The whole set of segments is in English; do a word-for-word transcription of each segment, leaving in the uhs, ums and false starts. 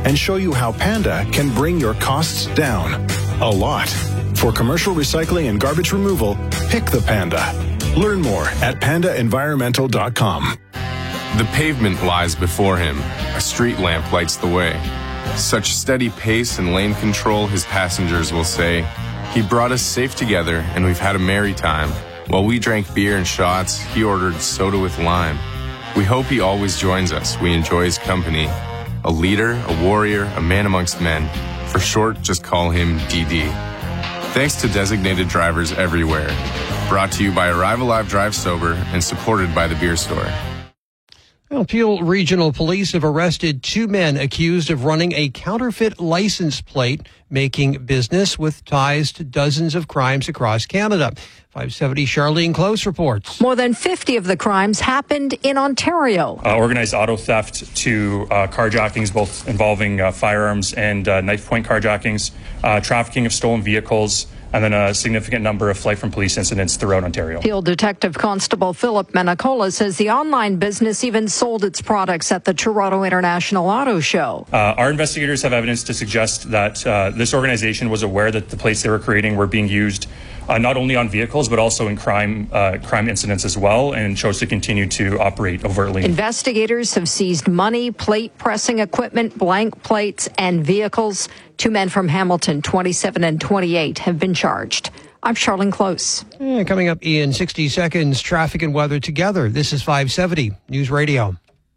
and show you how Panda can bring your costs down. A lot. For commercial recycling and garbage removal, pick the Panda. Learn more at panda environmental dot com. The pavement lies before him. A street lamp lights the way. Such steady pace and lane control, his passengers will say. He brought us safe together, and we've had a merry time. While we drank beer and shots, he ordered soda with lime. We hope he always joins us. We enjoy his company. A leader, a warrior, a man amongst men. For short, just call him D D. Thanks to designated drivers everywhere. Brought to you by Arrive Alive Drive Sober and supported by the Beer Store. Well, Peel Regional Police have arrested two men accused of running a counterfeit license plate, making business with ties to dozens of crimes across Canada. five seventy Charlene Close reports. More than fifty of the crimes happened in Ontario. Uh, organized auto theft to uh, carjackings, both involving uh, firearms and uh, knife point carjackings, uh, trafficking of stolen vehicles, and then a significant number of flight from police incidents throughout Ontario. Peel Detective Constable Philip Menacola says the online business even sold its products at the Toronto International Auto Show. Uh, our investigators have evidence to suggest that uh, this organization was aware that the plates they were creating were being used uh, not only on vehicles but also in crime uh, crime incidents as well, and chose to continue to operate overtly. Investigators have seized money, plate pressing equipment, blank plates, and vehicles. Two men from Hamilton, twenty-seven and twenty-eight, have been charged. I'm Charlene Close. Yeah, coming up in sixty seconds, traffic and weather together. This is five seventy News Radio.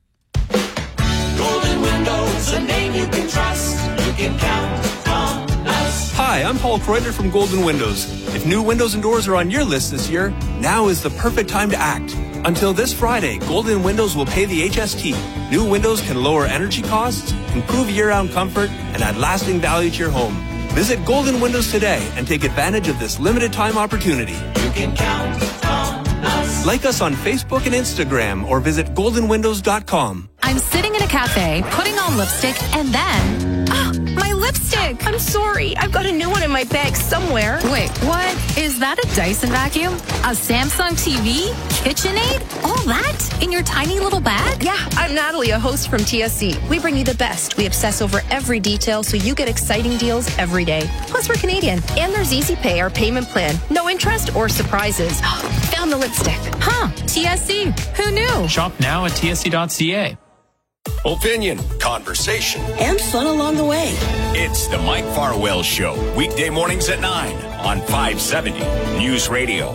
Golden Windows, a name you can trust. You can count on us. Hi, I'm Paul Kreuter from Golden Windows. If new windows and doors are on your list this year, now is the perfect time to act. Until this Friday, Golden Windows will pay the H S T. New windows can lower energy costs, improve year-round comfort, and add lasting value to your home. Visit Golden Windows today and take advantage of this limited-time opportunity. You can count on us. Like us on Facebook and Instagram or visit golden windows dot com. I'm sitting in a cafe, putting on lipstick, and then... Oh, my lipstick! I'm sorry. I've got a new one in my bag somewhere. Wait, what? Is that a Dyson vacuum? A Samsung T V? KitchenAid? All that? In your tiny little bag? Yeah, I'm Natalie, a host from T S C. We bring you the best. We obsess over every detail so you get exciting deals every day. Plus, we're Canadian. And there's Easy Pay, our payment plan. No interest or surprises. Found the lipstick. Huh, T S C. Who knew? Shop now at T S C dot C A. Opinion, conversation, and fun along the way. It's the Mike Farwell Show, weekday mornings at nine on five seventy News Radio.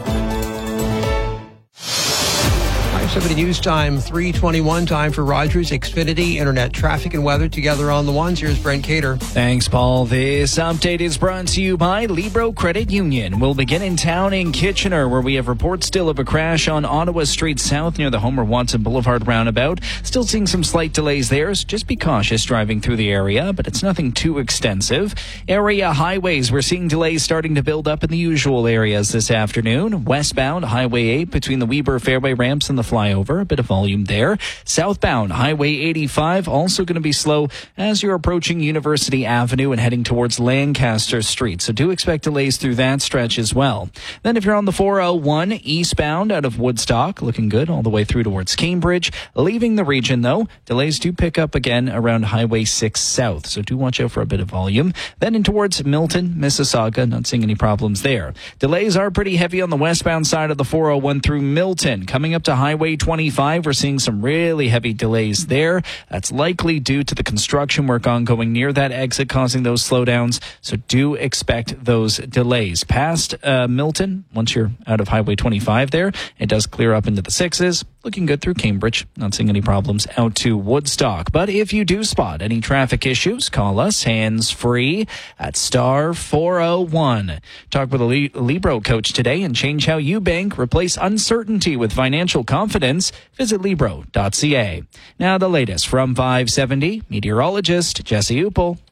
five seventy News Time, three twenty-one time for Rogers Xfinity Internet. Traffic and weather together on the ones. Here's Brent Cater. Thanks, Paul. This update is brought to you by Libro Credit Union. We'll begin in town in Kitchener, where we have reports still of a crash on Ottawa Street South near the Homer Watson Boulevard roundabout. Still seeing some slight delays there, so just be cautious driving through the area, but it's nothing too extensive. Area highways, we're seeing delays starting to build up in the usual areas this afternoon. Westbound, Highway eight between the Weber Fairway ramps and the flyover, a bit of volume there. Southbound, Highway eighty-five, also going to be slow as you're approaching University Avenue and heading towards Lancaster Street. So do expect delays through that stretch as well. Then if you're on the four oh one eastbound out of Woodstock, looking good all the way through towards Cambridge. Leaving the region, though, delays do pick up again around Highway six South. So do watch out for a bit of volume. Then in towards Milton, Mississauga, not seeing any problems there. Delays are pretty heavy on the westbound side of the four oh one through Milton. Coming up to Highway twenty-five, we're seeing some really heavy delays there. That's likely due to the construction work ongoing near that exit, causing those slowdowns. So do expect those delays. Past uh, Milton, once you're out of Highway twenty-five there, it does clear up into the sixes. Looking good through Cambridge. Not seeing any problems out to Woodstock. But if you do spot any traffic issues, call us hands-free at star four oh one. Talk with a Libro coach today and change how you bank. Replace uncertainty with financial confidence. Visit libro dot c a. Now the latest from five seventy, meteorologist Jesse Uppel.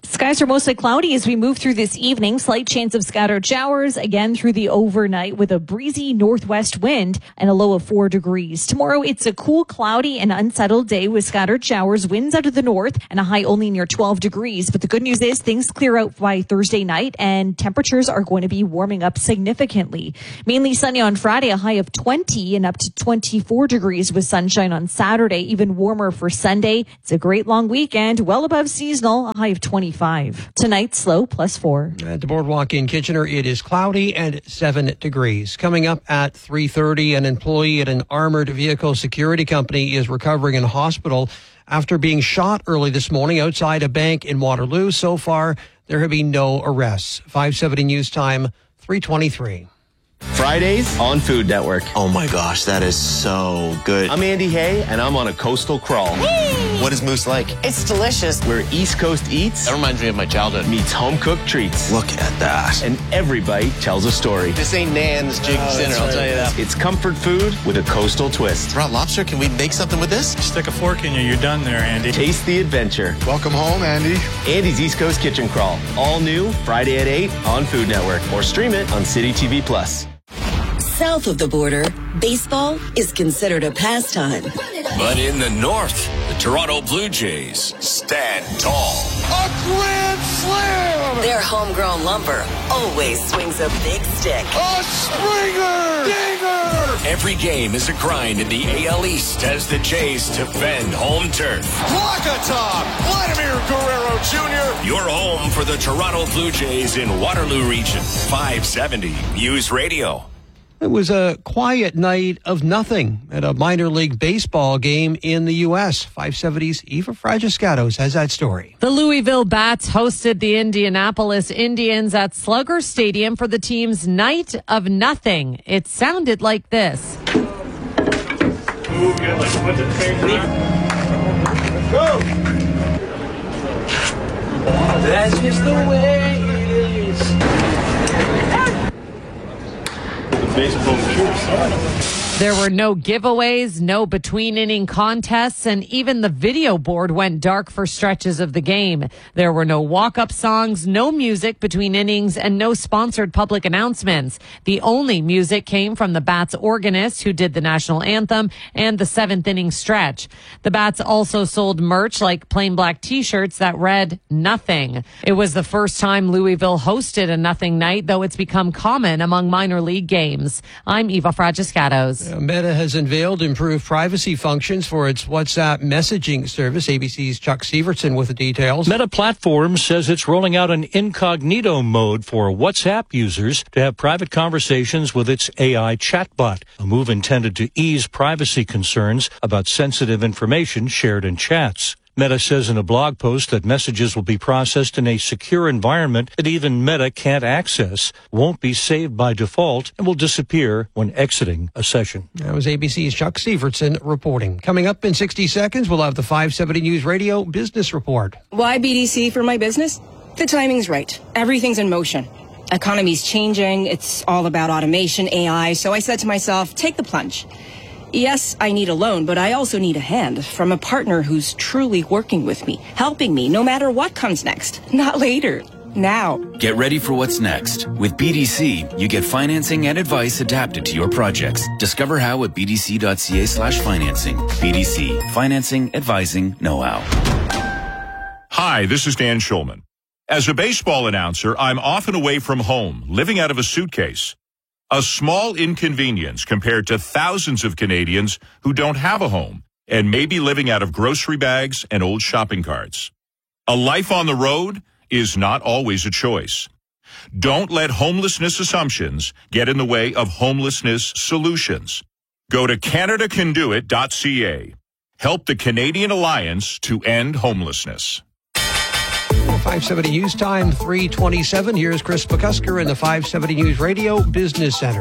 Skies are mostly cloudy as we move through this evening. Slight chance of scattered showers again through the overnight with a breezy northwest wind and a low of four degrees. Tomorrow, it's a cool, cloudy and unsettled day with scattered showers, winds out of the north and a high only near twelve degrees. But the good news is things clear out by Thursday night and temperatures are going to be warming up significantly. Mainly sunny on Friday, a high of twenty and up to twenty-four degrees with sunshine on Saturday, even warmer for Sunday. It's a great long weekend, well above seasonal, a high of twenty-five. Tonight, slow, plus four. At the Boardwalk in Kitchener, it is cloudy and seven degrees. Coming up at three thirty, an employee at an armored vehicle security company is recovering in hospital after being shot early this morning outside a bank in Waterloo. So far, there have been no arrests. five seventy News Time, three twenty-three. Fridays on Food Network. Oh my gosh, that is so good. I'm Andy Hay, and I'm on a coastal crawl. Whee! What is Moose like? It's delicious. Where East Coast eats. That reminds me of my childhood. Meets home-cooked treats. Look at that. And every bite tells a story. This ain't Nan's Jig oh, Dinner, I'll right. tell you that. It's comfort food with a coastal twist. Raw lobster, can we make something with this? Stick a fork in you, you're done there, Andy. Taste the adventure. Welcome home, Andy. Andy's East Coast Kitchen Crawl. All new, Friday at eight on Food Network. Or stream it on City T V Plus. South of the border, baseball is considered a pastime. But in the north, the Toronto Blue Jays stand tall. A grand slam! Their homegrown lumber always swings a big stick. A Springer! Dinger! Every game is a grind in the A L East as the Jays defend home turf. Walk-a-top! Vladimir Guerrero Junior Your home for the Toronto Blue Jays in Waterloo Region. five seventy News Radio. It was a quiet night of nothing at a minor league baseball game in the U S five seventy's Eva Fragiscatos has that story. The Louisville Bats hosted the Indianapolis Indians at Slugger Stadium for the team's night of nothing. It sounded like this. Go! That's just the way it is. There were no giveaways, no between-inning contests, and even the video board went dark for stretches of the game. There were no walk-up songs, no music between innings, and no sponsored public announcements. The only music came from the Bats organist, who did the national anthem, and the seventh inning stretch. The Bats also sold merch like plain black T-shirts that read, "Nothing." It was the first time Louisville hosted a nothing night, though it's become common among minor league games. I'm Eva Fragiscatos. Meta has unveiled improved privacy functions for its WhatsApp messaging service. A B C's Chuck Severson with the details. Meta Platforms says it's rolling out an incognito mode for WhatsApp users to have private conversations with its A I chatbot, a move intended to ease privacy concerns about sensitive information shared in chats. Meta says in a blog post that messages will be processed in a secure environment that even Meta can't access, won't be saved by default, and will disappear when exiting a session. That was A B C's Chuck Severson reporting. Coming up in sixty seconds, we'll have the five seventy News Radio Business Report. Why B D C for my business? The timing's right. Everything's in motion. Economy's changing. It's all about automation, A I. So I said to myself, take the plunge. Yes, I need a loan, but I also need a hand from a partner who's truly working with me, helping me no matter what comes next. Not later. Now. Get ready for what's next. With B D C, you get financing and advice adapted to your projects. Discover how at bdc.ca slash financing. B D C. Financing, advising, know-how. Hi, this is Dan Schulman. As a baseball announcer, I'm often away from home, living out of a suitcase. A small inconvenience compared to thousands of Canadians who don't have a home and may be living out of grocery bags and old shopping carts. A life on the road is not always a choice. Don't let homelessness assumptions get in the way of homelessness solutions. Go to canada can do it dot c a. Help the Canadian Alliance to end homelessness. five seventy News Time, three twenty-seven. Here's Chris McCusker in the five seventy News Radio Business Center.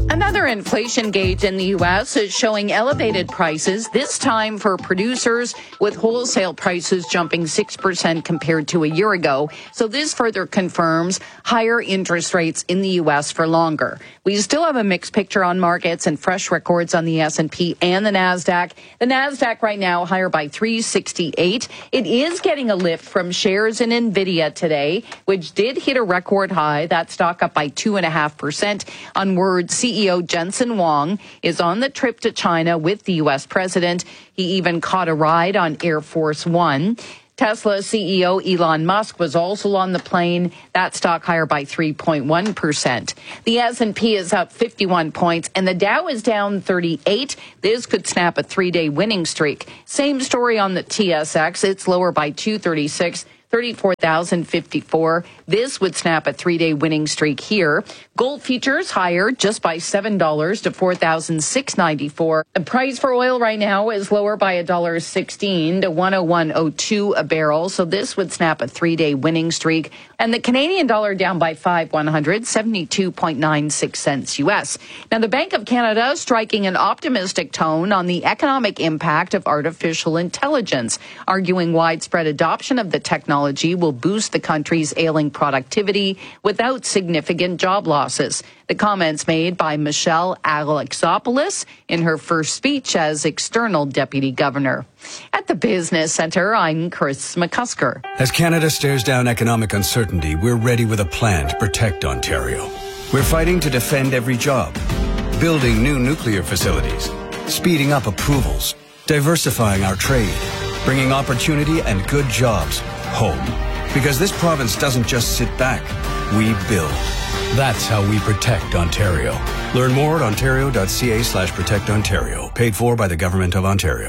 Another inflation gauge in the U S is showing elevated prices, this time for producers, with wholesale prices jumping six percent compared to a year ago. So this further confirms higher interest rates in the U S for longer. We still have a mixed picture on markets and fresh records on the S and P and the NASDAQ. The NASDAQ right now higher by three sixty-eight. It is getting a lift from shares in NVIDIA today, which did hit a record high. That stock up by two point five percent on word C E O Jensen Huang is on the trip to China with the U S president. He even caught a ride on Air Force One. Tesla C E O Elon Musk was also on the plane. That stock higher by three point one percent. The S and P is up fifty-one points and the Dow is down thirty-eight. This could snap a three-day winning streak. Same story on the T S X. It's lower by two thirty-six. thirty-four thousand fifty-four. This would snap a three-day winning streak here. Gold futures higher just by seven dollars to four thousand six hundred ninety-four dollars. The price for oil right now is lower by one dollar sixteen to one oh one oh two a barrel. So this would snap a three-day winning streak. And the Canadian dollar down by five one hundred, seventy-two point nine six cents U S. Now, the Bank of Canada striking an optimistic tone on the economic impact of artificial intelligence, arguing widespread adoption of the technology will boost the country's ailing productivity without significant job losses. The comments made by Michelle Alexopoulos in her first speech as external deputy governor. At the Business Centre, I'm Chris McCusker. As Canada stares down economic uncertainty, we're ready with a plan to protect Ontario. We're fighting to defend every job, building new nuclear facilities, speeding up approvals, diversifying our trade, bringing opportunity and good jobs home. Because this province doesn't just sit back, we build. That's how we protect Ontario. Learn more at ontario.ca slash protect Ontario. Paid for by the Government of Ontario.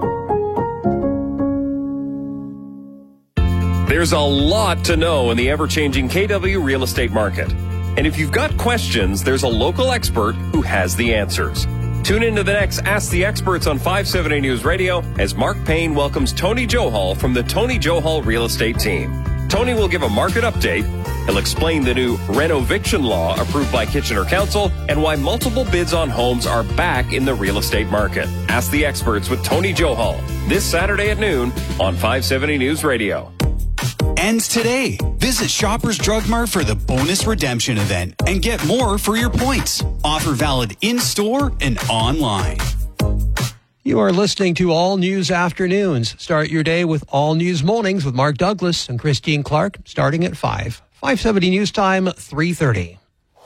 There's a lot to know in the ever-changing K W real estate market. And if you've got questions, there's a local expert who has the answers. Tune into the next Ask the Experts on five seventy News Radio as Mark Payne welcomes Tony Johal from the Tony Johal Real Estate Team. Tony will give a market update. He'll explain the new renoviction law approved by Kitchener Council and why multiple bids on homes are back in the real estate market. Ask the Experts with Tony Johal this Saturday at noon on five seventy News Radio. Ends today. Visit Shoppers Drug Mart for the bonus redemption event and get more for your points. Offer valid in-store and online. You are listening to All News Afternoons. Start your day with All News Mornings with Mark Douglas and Christine Clark, starting at five. five seventy News Time, three thirty.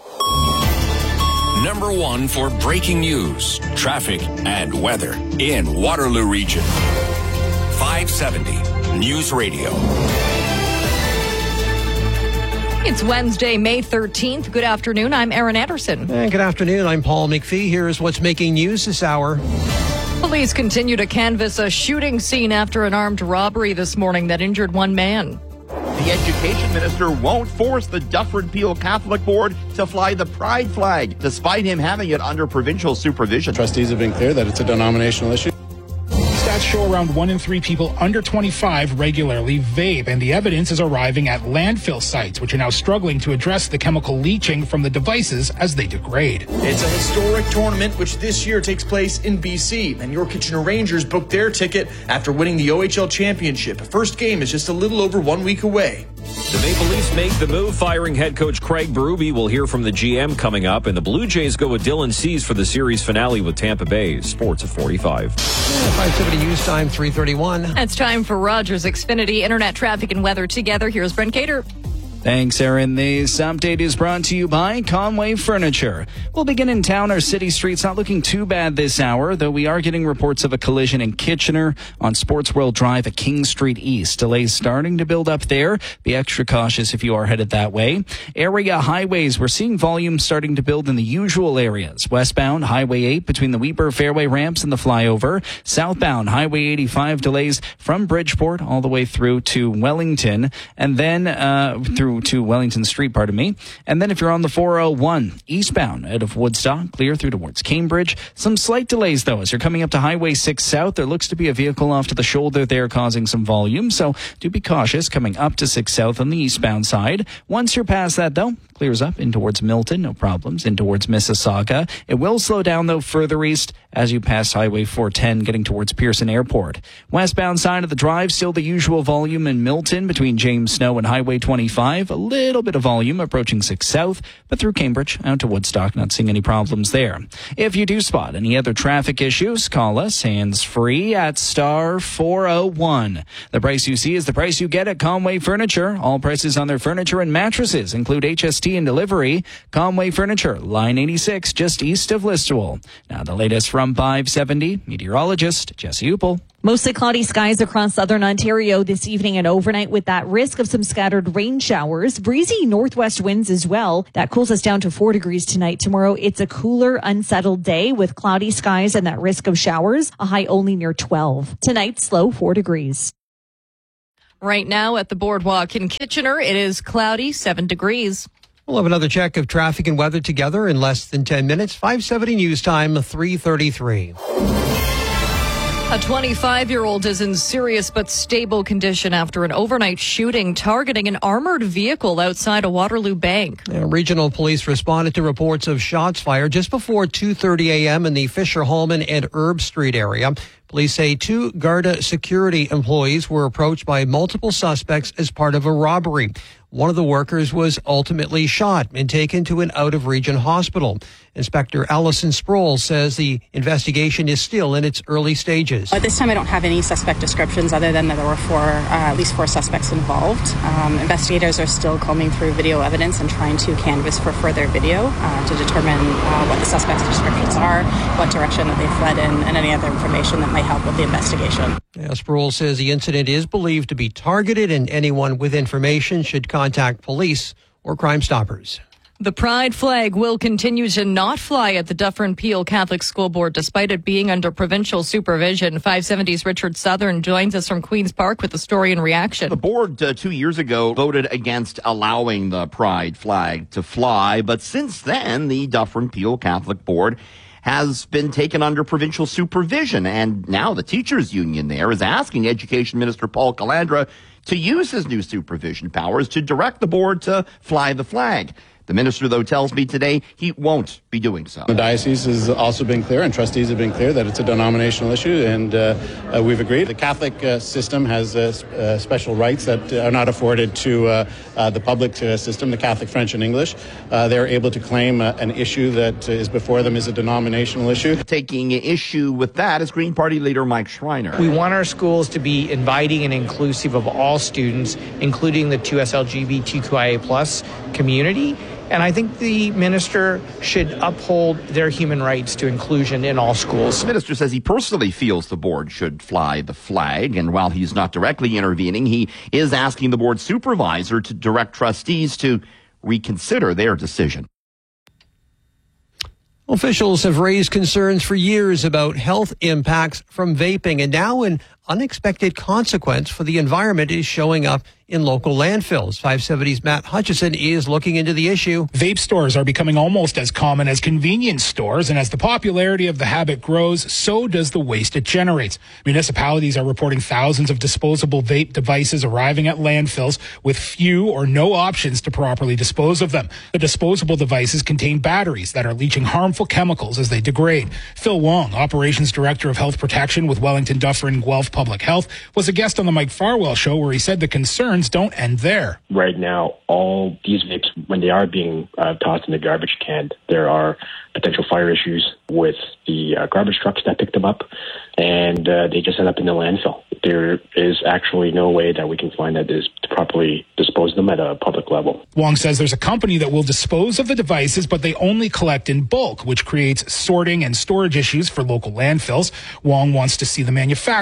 Number one for breaking news, traffic, and weather in Waterloo Region. five seventy News Radio. It's Wednesday, May thirteenth. Good afternoon. I'm Erin Anderson. And good afternoon. I'm Paul McPhee. Here's what's making news this hour. Police continue to canvass a shooting scene after an armed robbery this morning that injured one man. The education minister won't force the Dufferin Peel Catholic Board to fly the pride flag, despite him having it under provincial supervision. Trustees have been clear that it's a denominational issue. Stats show around one in three people under twenty-five regularly vape, and the evidence is arriving at landfill sites, which are now struggling to address the chemical leaching from the devices as they degrade. It's a historic tournament, which this year takes place in B C, and your Kitchener Rangers booked their ticket after winning the O H L championship. First game is just a little over one week away. The Maple Leafs make the move, firing head coach Craig Berube. We'll hear from the G M coming up, and the Blue Jays go with Dylan Cease for the series finale with Tampa Bay. Sports at forty-five. Yeah, five seventy News Time, three thirty-one. It's time for Rogers Xfinity Internet Traffic and Weather together. Here's Brent Cater. Thanks, Aaron. This update is brought to you by Conway Furniture. We'll begin in town. Our city streets not looking too bad this hour, though we are getting reports of a collision in Kitchener on Sports World Drive at King Street East. Delays starting to build up there. Be extra cautious if you are headed that way. Area highways, we're seeing volume starting to build in the usual areas. Westbound, Highway eight between the Weber Fairway ramps and the flyover. Southbound, Highway eighty-five delays from Bridgeport all the way through to Wellington. And then uh, through through to Wellington Street, pardon me. And then if you're on the four oh one eastbound out of Woodstock, clear through towards Cambridge. Some slight delays, though, as you're coming up to Highway six South. There looks to be a vehicle off to the shoulder there causing some volume, so do be cautious coming up to six South on the eastbound side. Once you're past that, though, clears up in towards Milton, no problems, in towards Mississauga. It will slow down, though, further east as you pass Highway four ten getting towards Pearson Airport. Westbound side of the drive, still the usual volume in Milton between James Snow and Highway twenty-five. A little bit of volume approaching six South, but through Cambridge out to Woodstock, not seeing any problems there. If you do spot any other traffic issues, call us hands-free at star four oh one. The price you see is the price you get at Conway Furniture. All prices on their furniture and mattresses include H S T and delivery. Conway Furniture, line eighty-six, just east of Listowel. Now the latest from five seventy, meteorologist Jesse Upel. Mostly cloudy skies across southern Ontario this evening and overnight with that risk of some scattered rain showers. Breezy northwest winds as well. That cools us down to four degrees tonight. Tomorrow it's a cooler, unsettled day with cloudy skies and that risk of showers. A high only near twelve. Tonight's low four degrees. Right now at the boardwalk in Kitchener, it is cloudy, seven degrees. We'll have another check of traffic and weather together in less than ten minutes. five seventy News Time, three thirty-three. A twenty-five-year-old is in serious but stable condition after an overnight shooting targeting an armored vehicle outside a Waterloo bank. Uh, regional police responded to reports of shots fired just before two thirty a.m. in the Fisher-Hallman and Herb Street area. Police say two Garda security employees were approached by multiple suspects as part of a robbery. One of the workers was ultimately shot and taken to an out-of-region hospital. Inspector Allison Sproul says the investigation is still in its early stages. At this time, I don't have any suspect descriptions other than that there were four, uh, at least four suspects involved. Um, investigators are still combing through video evidence and trying to canvass for further video uh, to determine uh, what the suspects' descriptions are, what direction that they fled in, and any other information that might help with the investigation. Yeah, Sproul says the incident is believed to be targeted and anyone with information should contact police or Crime Stoppers. The pride flag will continue to not fly at the Dufferin-Peel Catholic School Board despite it being under provincial supervision. five seventy's Richard Southern joins us from Queen's Park with the story and reaction. The board uh, two years ago voted against allowing the pride flag to fly, but since then the Dufferin-Peel Catholic Board has been taken under provincial supervision, and now the teachers union there is asking Education Minister Paul Calandra to use his new supervision powers to direct the board to fly the flag. The minister, though, tells me today he won't be doing so. The diocese has also been clear, and trustees have been clear, that it's a denominational issue, and uh, uh, we've agreed. The Catholic uh, system has uh, uh, special rights that are not afforded to uh, uh, the public uh, system, the Catholic French and English. Uh, they're able to claim uh, an issue that is before them is a denominational issue. Taking issue with that is Green Party leader Mike Schreiner. We want our schools to be inviting and inclusive of all students, including the two S L G B T Q I A plus community. And I think the minister should uphold their human rights to inclusion in all schools. The minister says he personally feels the board should fly the flag, and while he's not directly intervening, he is asking the board supervisor to direct trustees to reconsider their decision. Officials have raised concerns for years about health impacts from vaping, and now an unexpected consequence for the environment is showing up in local landfills. five seventy's Matt Hutchison is looking into the issue. Vape stores are becoming almost as common as convenience stores, and as the popularity of the habit grows, so does the waste it generates. Municipalities are reporting thousands of disposable vape devices arriving at landfills with few or no options to properly dispose of them. The disposable devices contain batteries that are leaching harmful chemicals as they degrade. Phil Wong, Operations Director of Health Protection with Wellington Dufferin Guelph Public Health, was a guest on the Mike Farwell Show where he said the concerns don't end there. Right now, all these vapes, when they are being uh, tossed in the garbage can, there are potential fire issues with the uh, garbage trucks that pick them up, and uh, they just end up in the landfill. There is actually no way that we can find that is to properly dispose of them at a public level. Wong says there's a company that will dispose of the devices, but they only collect in bulk, which creates sorting and storage issues for local landfills. Wong wants to see the manufacturers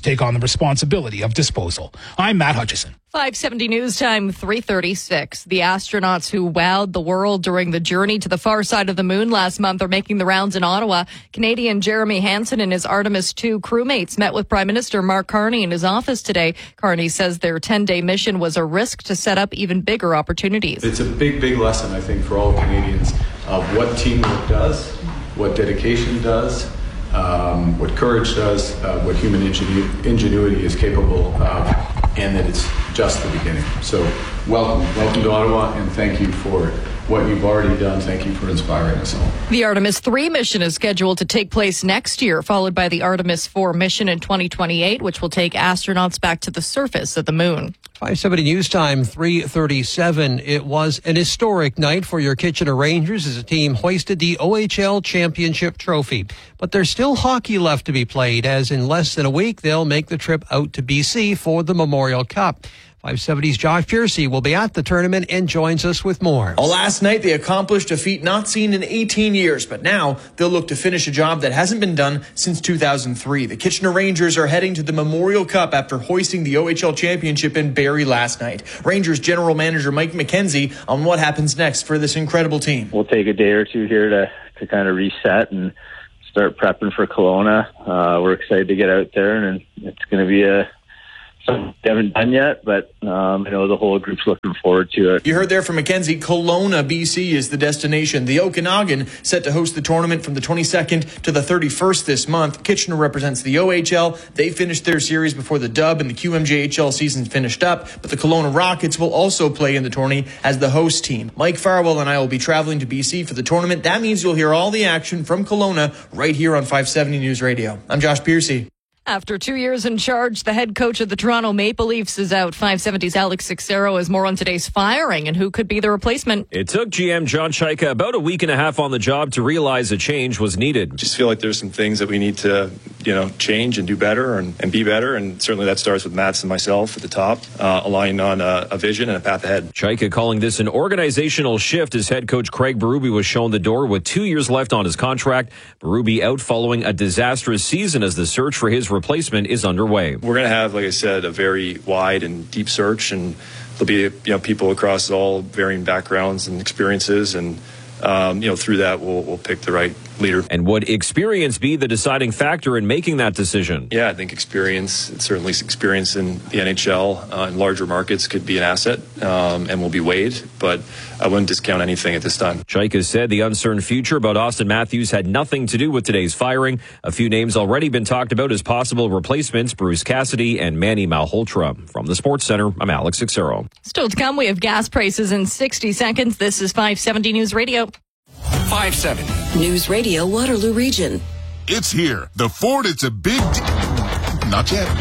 take on the responsibility of disposal. I'm Matt Hutchison. five seventy News Time, three thirty-six. The astronauts who wowed the world during the journey to the far side of the moon last month are making the rounds in Ottawa. Canadian Jeremy Hansen and his Artemis two crewmates met with Prime Minister Mark Carney in his office today. Carney says their ten-day mission was a risk to set up even bigger opportunities. It's a big, big lesson, I think, for all Canadians of what teamwork does, what dedication does, um, what courage does, uh, what human ingenu- ingenuity is capable of, and that it's just the beginning. So welcome, welcome to Ottawa, and thank you for what you've already done. Thank you for inspiring us all. The Artemis three mission is scheduled to take place next year, followed by the Artemis four mission in twenty twenty-eight, which will take astronauts back to the surface of the moon. five seventy News Time, three thirty-seven. It was an historic night for your Kitchener Rangers as a team hoisted the O H L Championship trophy. But there's still hockey left to be played, as in less than a week they'll make the trip out to B C for the Memorial Cup. five seventy's Josh Piercy will be at the tournament and joins us with more. Well, last night they accomplished a feat not seen in eighteen years, but now they'll look to finish a job that hasn't been done since two thousand three. The Kitchener Rangers are heading to the Memorial Cup after hoisting the O H L Championship in Barrie last night. Rangers General Manager Mike McKenzie on what happens next for this incredible team. We'll take a day or two here to, to kind of reset and start prepping for Kelowna. Uh, we're excited to get out there, and it's going to be a something we haven't done yet, but um, I know the whole group's looking forward to it. You heard there from Mackenzie, Kelowna, B C is the destination. The Okanagan set to host the tournament from the twenty-second to the thirty-first this month. Kitchener represents the O H L. They finished their series before the Dub and the Q M J H L season finished up, but the Kelowna Rockets will also play in the tourney as the host team. Mike Farwell and I will be traveling to B C for the tournament. That means you'll hear all the action from Kelowna right here on five seventy News Radio. I'm Josh Piercy. After two years in charge, the head coach of the Toronto Maple Leafs is out. five seventy's Alex Sixero has more on today's firing and who could be the replacement. It took G M John Chaika about a week and a half on the job to realize a change was needed. Just feel like there's some things that we need to, you know, change and do better and, and be better. And certainly that starts with Mats and myself at the top, uh, aligning on a, a vision and a path ahead. Chaika calling this an organizational shift as head coach Craig Berube was shown the door with two years left on his contract. Berube out following a disastrous season as the search for his replacement is underway. We're going to have, like I said, a very wide and deep search, and there'll be, you know, people across all varying backgrounds and experiences, and um, you know, through that we'll we'll pick the right leader. And would experience be the deciding factor in making that decision? Yeah, I think experience, certainly experience in the N H L uh, in larger markets could be an asset um, and will be weighed, but I wouldn't discount anything at this time. Chaika said the uncertain future about Austin Matthews had nothing to do with today's firing. A few names already been talked about as possible replacements, Bruce Cassidy and Manny Malhotra. From the Sports Center, I'm Alex Sixero. Still to come, we have gas prices in sixty seconds. This is five seventy News Radio. five seventy News Radio Waterloo Region. It's here. The Ford, it's a big deal. Not yet.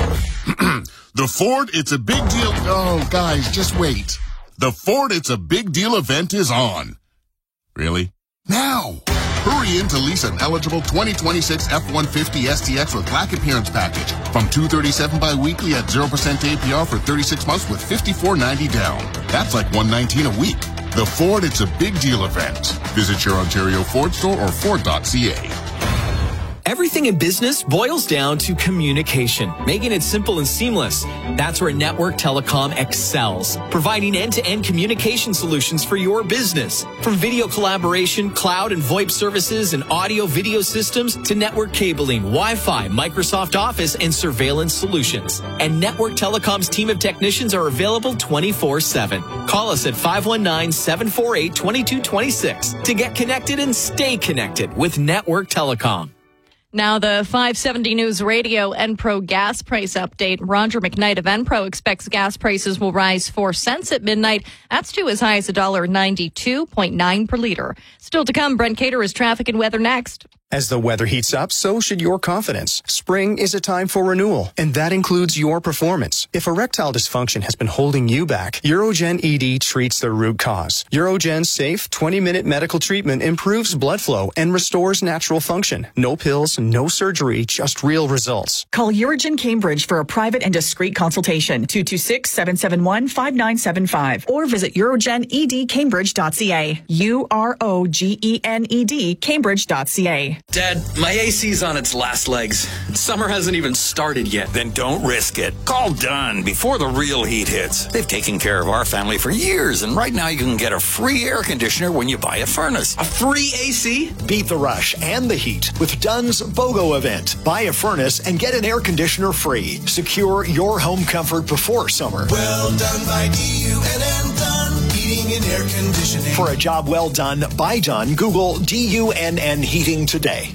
The Ford, it's a big deal. Oh, guys, just wait. The Ford, it's a big deal event is on. Really? Now. Hurry in to lease an eligible twenty twenty-six F one fifty S T X with black appearance package from two hundred thirty-seven dollars bi-weekly at zero percent A P R for thirty-six months with fifty-four ninety down. That's like one hundred nineteen a week. The Ford, it's a big deal event. Visit your Ontario Ford store or Ford dot C A. Everything in business boils down to communication, making it simple and seamless. That's where Network Telecom excels, providing end-to-end communication solutions for your business. From video collaboration, cloud and VoIP services, and audio-video systems to network cabling, Wi-Fi, Microsoft Office, and surveillance solutions. And Network Telecom's team of technicians are available twenty-four seven. Call us at five one nine, seven four eight, two two two six to get connected and stay connected with Network Telecom. Now the five seventy News Radio Enpro gas price update. Roger McKnight of Enpro expects gas prices will rise four cents at midnight. That's to as high as one dollar ninety-two point nine per liter. Still to come, Brent Caterer's traffic and weather next. As the weather heats up, so should your confidence. Spring is a time for renewal, and that includes your performance. If erectile dysfunction has been holding you back, Urogen E D treats the root cause. Urogen's safe twenty-minute medical treatment improves blood flow and restores natural function. No pills, no surgery, just real results. Call Urogen Cambridge for a private and discreet consultation. two two six, seven seven one, five nine seven five or visit urogen e d cambridge dot c a. U R O G E N E D Cambridge dot c a. Monday. Dad, my A C's on its last legs. Summer hasn't even started yet. Then don't risk it. Call Dunn before the real heat hits. They've taken care of our family for years, and right now you can get a free air conditioner when you buy a furnace. A free A C? Beat the rush and the heat with Dunn's BOGO event. Buy a furnace and get an air conditioner free. Secure your home comfort before summer. Well done by D U N N Dunn Heating and Air Conditioning. For a job well done by Dunn, Google D U N N Heating today.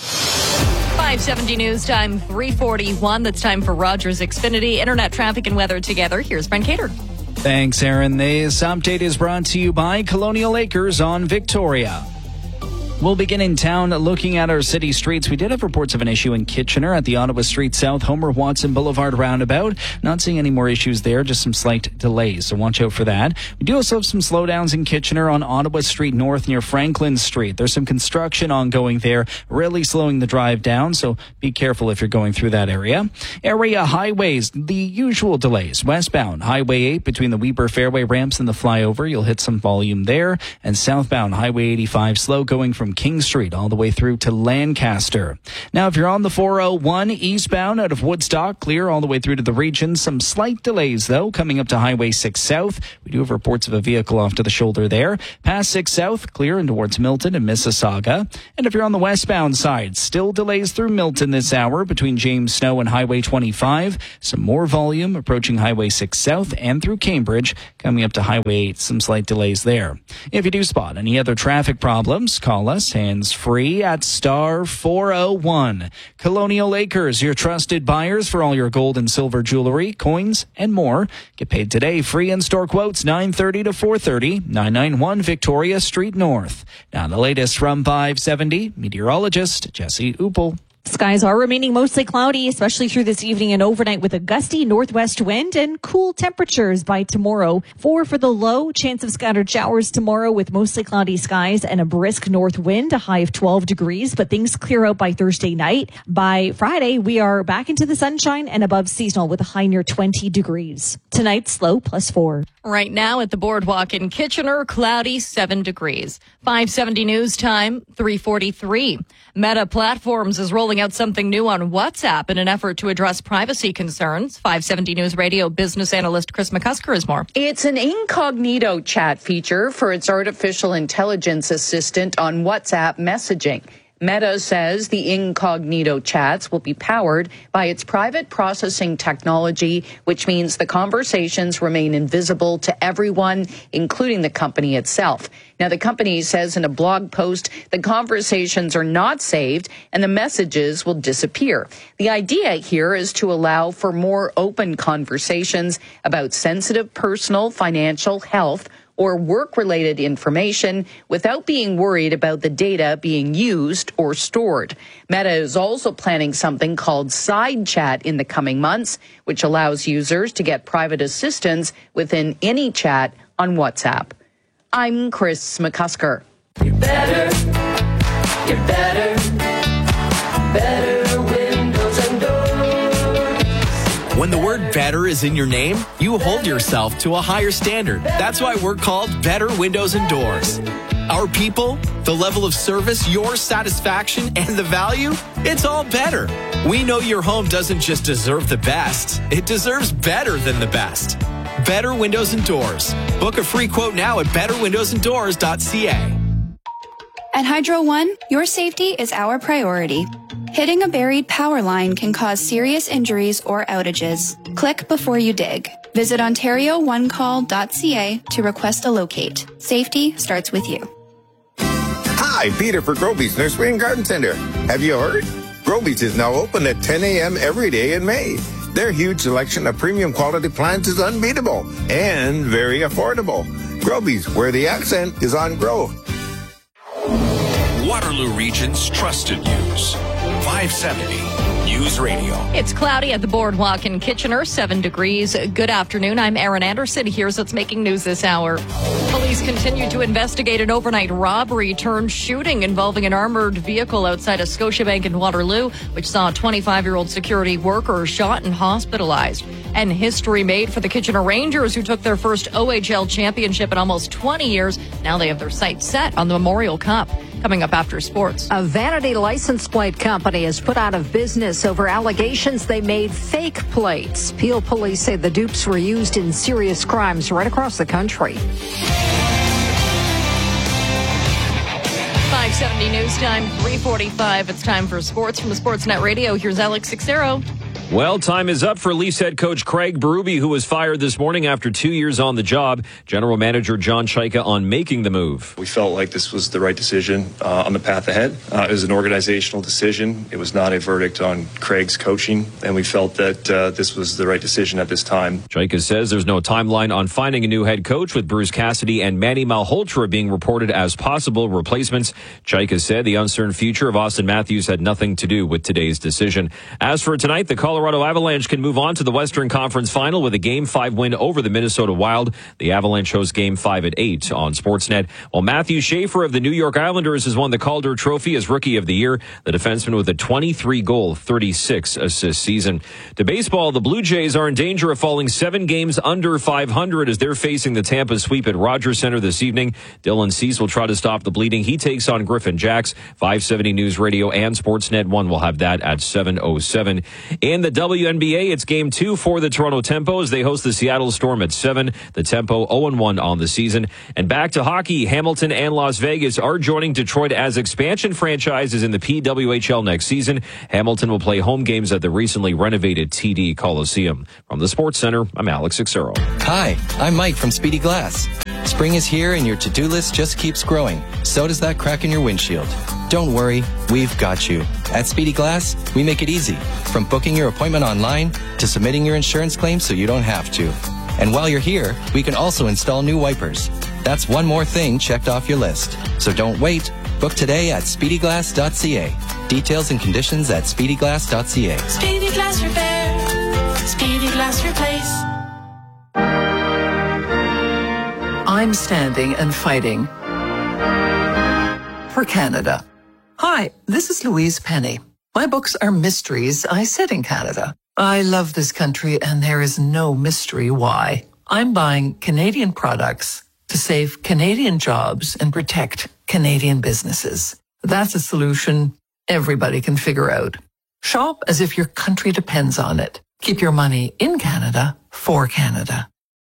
five seventy News Time, three forty-one. That's time for Rogers Xfinity Internet Traffic and Weather together. Here's Brent Cater. Thanks, Aaron. This update is brought to you by Colonial Acres on Victoria. We'll begin in town looking at our city streets. We did have reports of an issue in Kitchener at the Ottawa Street South, Homer Watson Boulevard roundabout. Not seeing any more issues there, just some slight delays, so watch out for that. We do also have some slowdowns in Kitchener on Ottawa Street North near Franklin Street. There's some construction ongoing there, really slowing the drive down, so be careful if you're going through that area. Area highways, the usual delays. Westbound, Highway eight between the Weber Fairway ramps and the flyover, you'll hit some volume there. And southbound, Highway eighty-five, slow going from King Street all the way through to Lancaster. Now, if you're on the four oh one eastbound out of Woodstock, clear all the way through to the region. Some slight delays, though, coming up to Highway six South. We do have reports of a vehicle off to the shoulder there. Past six South, clear in towards Milton and Mississauga. And if you're on the westbound side, still delays through Milton this hour between James Snow and Highway twenty-five. Some more volume approaching Highway six South and through Cambridge, coming up to Highway eight. Some slight delays there. If you do spot any other traffic problems, call us hands-free at star four oh one. Colonial Acres, your trusted buyers for all your gold and silver jewelry, coins, and more. Get paid today. Free in-store quotes nine thirty to four thirty, nine ninety-one Victoria Street North. Now the latest from five seventy, meteorologist Jesse Uppel. Skies are remaining mostly cloudy, especially through this evening and overnight with a gusty northwest wind and cool temperatures by tomorrow. Four for the low, chance of scattered showers tomorrow with mostly cloudy skies and a brisk north wind, a high of twelve degrees, but things clear out by Thursday night. By Friday, we are back into the sunshine and above seasonal with a high near twenty degrees. Tonight's low plus four. Right now at the boardwalk in Kitchener, cloudy, seven degrees. five seventy News Time, three forty-three. Meta Platforms is rolling out something new on WhatsApp in an effort to address privacy concerns. five seventy News Radio business analyst Chris McCusker has more. It's an incognito chat feature for its artificial intelligence assistant on WhatsApp messaging. Meta says the incognito chats will be powered by its private processing technology, which means the conversations remain invisible to everyone, including the company itself. Now, the company says in a blog post the conversations are not saved and the messages will disappear. The idea here is to allow for more open conversations about sensitive personal, financial, health, or work-related information without being worried about the data being used or stored. Meta is also planning something called Side Chat in the coming months, which allows users to get private assistance within any chat on WhatsApp. I'm Chris McCusker. You're better, you're better, better windows and doors. When the word better is in your name, you hold yourself to a higher standard. That's why we're called Better Windows and Doors. Our people, the level of service, your satisfaction, and the value, it's all better. We know your home doesn't just deserve the best, it deserves better than the best. Better Windows and Doors. Book a free quote now at better windows and doors dot c a. At Hydro One, your safety is our priority. Hitting a buried power line can cause serious injuries or outages. Click before you dig. Visit ontario one call dot c a to request a locate. Safety starts with you. Hi, Peter for Groby's Nursery and Garden Center. Have you heard? Groby's is now open at ten a.m. every day in May. Their huge selection of premium quality plants is unbeatable and very affordable. Groby's, where the accent is on grow. Waterloo Region's trusted news. five seventy News Radio. It's cloudy at the boardwalk in Kitchener, seven degrees. Good afternoon. I'm Aaron Anderson. Here's what's making news this hour. Police continue to investigate an overnight robbery turned shooting involving an armored vehicle outside of Scotiabank in Waterloo, which saw a twenty-five-year-old security worker shot and hospitalized. And history made for the Kitchener Rangers, who took their first O H L championship in almost twenty years. Now they have their sights set on the Memorial Cup. Coming up after sports. A vanity license plate company is put out of business over allegations they made fake plates. Peel police say the dupes were used in serious crimes right across the country. five seventy News Time, three forty-five. It's time for sports from the Sportsnet Radio. Here's Alex Sixero. Well, time is up for Leafs head coach Craig Berube, who was fired this morning after two years on the job. General manager John Chayka on making the move. We felt like this was the right decision uh, on the path ahead. Uh, it was an organizational decision. It was not a verdict on Craig's coaching, and we felt that uh, this was the right decision at this time. Chayka says there's no timeline on finding a new head coach, with Bruce Cassidy and Manny Malhotra being reported as possible replacements. Chayka said the uncertain future of Austin Matthews had nothing to do with today's decision. As for tonight, the Colorado Colorado Avalanche can move on to the Western Conference Final with a Game five win over the Minnesota Wild. The Avalanche host Game five at eight on Sportsnet. While Matthew Schaefer of the New York Islanders has won the Calder Trophy as Rookie of the Year, the defenseman with a twenty-three goal, thirty-six assist season. To baseball, the Blue Jays are in danger of falling seven games under five hundred as they're facing the Tampa sweep at Rogers Center this evening. Dylan Cease will try to stop the bleeding. He takes on Griffin Jacks. five seventy News Radio and Sportsnet one will have that at seven oh seven. In the W N B A, it's game two for the Toronto Tempo as they host the Seattle Storm at seven. The Tempo oh and one on the season. And back to hockey, Hamilton and Las Vegas are joining Detroit as expansion franchises in the P W H L next season. Hamilton will play home games at the recently renovated T D Coliseum. From the Sports Center, I'm Alex Sixero. Hi, I'm Mike from Speedy Glass. Spring is here and your to-do list just keeps growing. So does that crack in your windshield. Don't worry, we've got you. At Speedy Glass, we make it easy. From booking your appointment online to submitting your insurance claim so you don't have to. And while you're here, we can also install new wipers. That's one more thing checked off your list. So don't wait. Book today at speedy glass dot c a. Details and conditions at speedy glass dot c a. Speedy Glass Repair. Speedy Glass Replace. I'm standing and fighting for Canada. Hi, this is Louise Penny. My books are mysteries I set in Canada. I love this country and there is no mystery why. I'm buying Canadian products to save Canadian jobs and protect Canadian businesses. That's a solution everybody can figure out. Shop as if your country depends on it. Keep your money in Canada for Canada.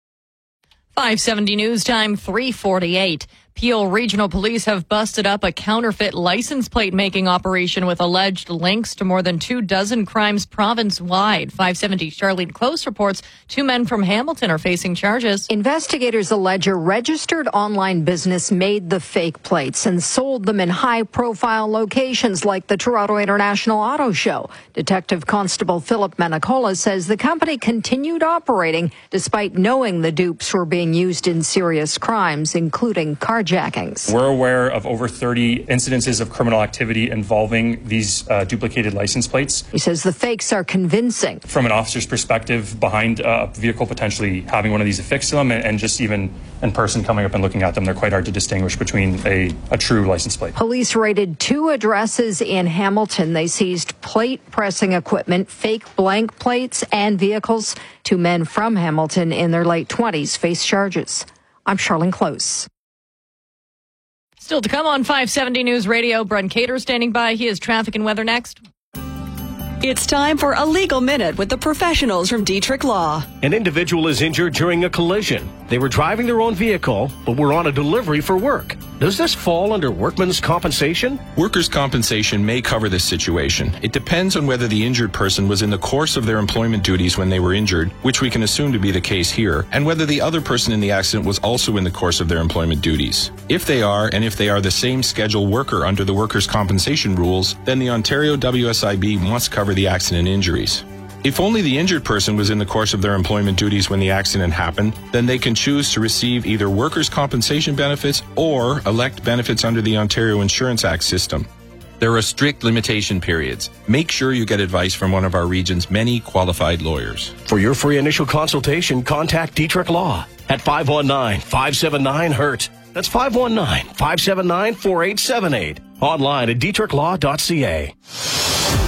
five seventy News Time, three forty-eight. Peel Regional Police have busted up a counterfeit license plate making operation with alleged links to more than two dozen crimes province-wide. five seventy Charlene Close reports two men from Hamilton are facing charges. Investigators allege a registered online business made the fake plates and sold them in high-profile locations like the Toronto International Auto Show. Detective Constable Philip Manacola says the company continued operating despite knowing the dupes were being used in serious crimes, including carjackings. We're aware of over thirty incidences of criminal activity involving these uh, duplicated license plates. He says the fakes are convincing. From an officer's perspective, behind a vehicle potentially having one of these affixed to them, and, and just even in person coming up and looking at them, they're quite hard to distinguish between a, a true license plate. Police raided two addresses in Hamilton. They seized plate pressing equipment, fake blank plates, and vehicles. Two men from Hamilton in their late twenties face charges. I'm Charlene Close. Still to come on five seventy News Radio, Brent Cater standing by. He has traffic and weather next. It's time for a legal minute with the professionals from Dietrich Law. An individual is injured during a collision. They were driving their own vehicle, but were on a delivery for work. Does this fall under workman's compensation? Workers' compensation may cover this situation. It depends on whether the injured person was in the course of their employment duties when they were injured, which we can assume to be the case here, and whether the other person in the accident was also in the course of their employment duties. If they are, and if they are the same schedule worker under the workers' compensation rules, then the Ontario W S I B must cover the accident injuries. If only the injured person was in the course of their employment duties when the accident happened, then they can choose to receive either workers' compensation benefits or elect benefits under the Ontario Insurance Act system. There are strict limitation periods. Make sure you get advice from one of our region's many qualified lawyers. For your free initial consultation, contact Dietrich Law at five one nine, five seven nine, hurt. That's five one nine, five seven nine, four eight seven eight. Online at dietrich law dot c a.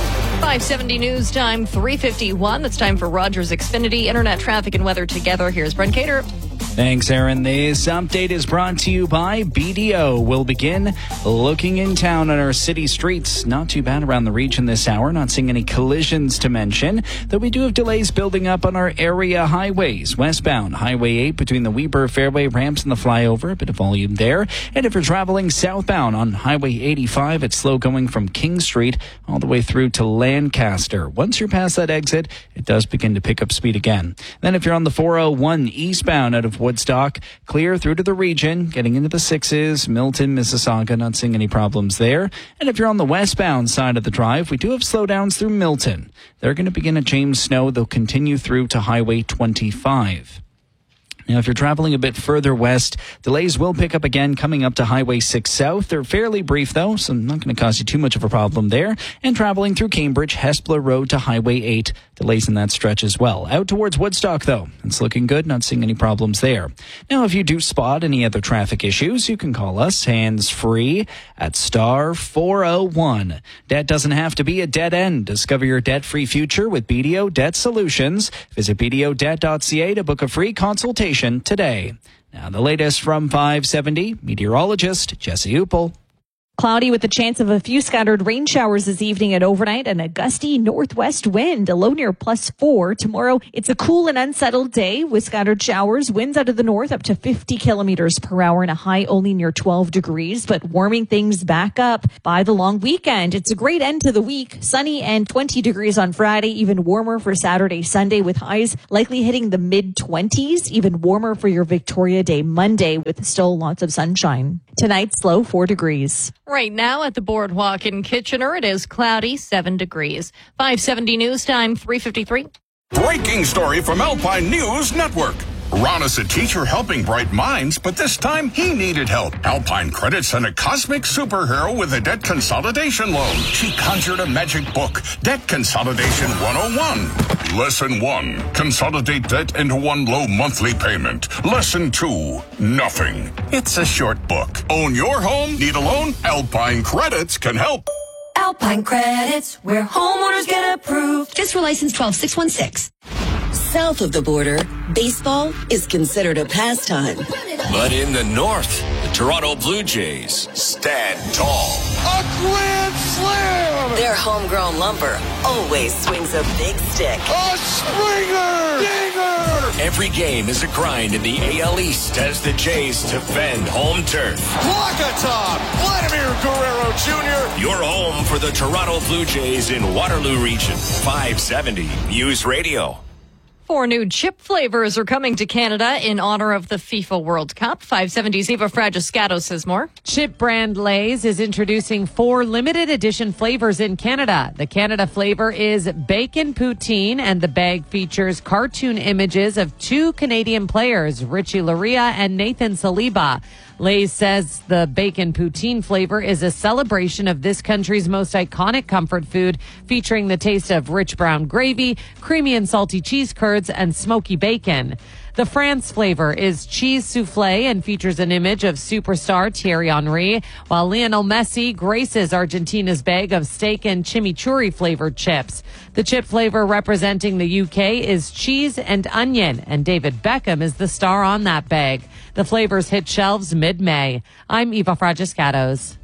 five seventy news time, three fifty-one. It's time for Rogers Xfinity Internet traffic and weather together. Here's Brent Cater. Thanks, Aaron. This update is brought to you by B D O. We'll begin looking in town on our city streets. Not too bad around the region this hour. Not seeing any collisions to mention, though we do have delays building up on our area highways. Westbound, Highway eight between the Weber Fairway ramps and the flyover. A bit of volume there. And if you're traveling southbound on Highway eighty-five, it's slow going from King Street all the way through to Lancaster. Once you're past that exit, it does begin to pick up speed again. Then if you're on the four oh one eastbound out of Woodstock, clear through to the region, getting into the sixes, Milton, Mississauga, not seeing any problems there. And if you're on the westbound side of the drive, we do have slowdowns through Milton. They're going to begin at James Snow. They'll continue through to Highway twenty-five. Now, if you're traveling a bit further west, delays will pick up again coming up to Highway six South. They're fairly brief, though, so not going to cause you too much of a problem there. And traveling through Cambridge, Hespeler Road to Highway eight, delays in that stretch as well. Out towards Woodstock, though, it's looking good, not seeing any problems there. Now, if you do spot any other traffic issues, you can call us hands-free at star four oh one. Debt doesn't have to be a dead end. Discover your debt-free future with B D O Debt Solutions. Visit b d o debt dot c a to book a free consultation today. Now, the latest from five seventy, meteorologist Jesse Uppel. Cloudy with the chance of a few scattered rain showers this evening and overnight, and a gusty northwest wind, a low near plus four. Tomorrow, it's a cool and unsettled day with scattered showers, winds out of the north up to fifty kilometers per hour, and a high only near twelve degrees, but warming things back up by the long weekend. It's a great end to the week. Sunny and twenty degrees on Friday, even warmer for Saturday, Sunday, with highs likely hitting the mid twenties, even warmer for your Victoria Day Monday with still lots of sunshine. Tonight's low four degrees. Right now at the Boardwalk in Kitchener, it is cloudy, seven degrees. five seventy news time, three fifty-three. Breaking story from Alpine News Network. Ron is a teacher helping bright minds, but this time he needed help. Alpine Credit sent a cosmic superhero with a debt consolidation loan. She conjured a magic book, Debt Consolidation one oh one. Lesson one, consolidate debt into one low monthly payment. Lesson two, nothing. It's a short book. Own your home? Need a loan? Alpine Credits can help. Alpine Credits, where homeowners get approved. Just for license twelve six one six. South of the border, baseball is considered a pastime. But in the north, the Toronto Blue Jays stand tall. A grand slam! Their homegrown lumber always swings a big stick. A Springer! Dinger! Every game is a grind in the A L East as the Jays defend home turf. Walk-a-top! Vladimir Guerrero Junior Your home for the Toronto Blue Jays in Waterloo Region. five seventy News Radio. Four new chip flavors are coming to Canada in honor of the FIFA World Cup. five seventy's Eva Fragiscato says more. Chip brand Lay's is introducing four limited edition flavors in Canada. The Canada flavor is bacon poutine, and the bag features cartoon images of two Canadian players, Richie Laryea and Nathan Saliba. Lay's says the bacon poutine flavor is a celebration of this country's most iconic comfort food, featuring the taste of rich brown gravy, creamy and salty cheese curds, and smoky bacon. The France flavor is cheese souffle and features an image of superstar Thierry Henry, while Lionel Messi graces Argentina's bag of steak and chimichurri flavored chips. The chip flavor representing the U K is cheese and onion, and David Beckham is the star on that bag. The flavors hit shelves mid-May. I'm Eva Fragiscatos.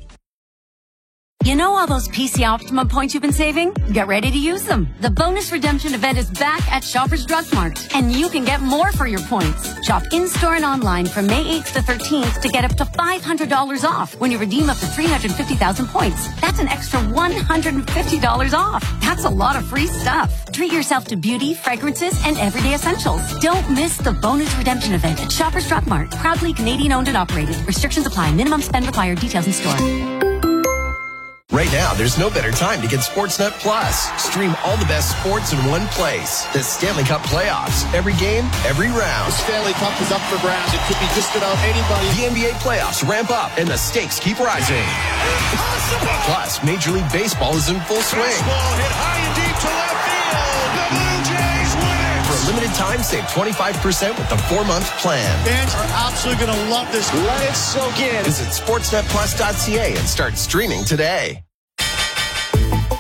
You know all those P C Optimum points you've been saving? Get ready to use them. The bonus redemption event is back at Shoppers Drug Mart, and you can get more for your points. Shop in-store and online from May eighth to thirteenth to get up to five hundred dollars off when you redeem up to three hundred fifty thousand points. That's an extra one hundred fifty dollars off. That's a lot of free stuff. Treat yourself to beauty, fragrances, and everyday essentials. Don't miss the bonus redemption event at Shoppers Drug Mart. Proudly Canadian owned and operated. Restrictions apply. Minimum spend required. Details in store. Right now, there's no better time to get Sportsnet Plus. Stream all the best sports in one place. The Stanley Cup playoffs. Every game, every round. The Stanley Cup is up for grabs. It could be just about anybody. The N B A playoffs ramp up, and the stakes keep rising. Impossible! Plus, Major League Baseball is in full swing. Baseball hit high and deep to left field. The Blue Jays win it. For a limited time, save twenty-five percent with the four-month plan. Fans are absolutely going to love this. Let it soak in. Visit sportsnet plus dot c a and start streaming today.